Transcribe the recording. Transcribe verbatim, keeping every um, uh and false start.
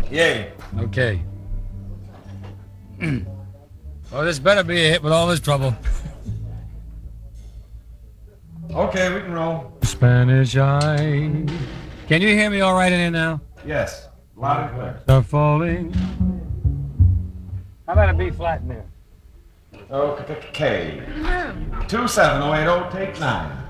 Yay. Okay. Well, this better be a hit with all this trouble. Okay, we can roll. Spanish eye. Can you hear me all right in here now? Yes. Loud and clear. They're falling. How about a B flat in there? Okay. Two seven oh eight oh, take nine.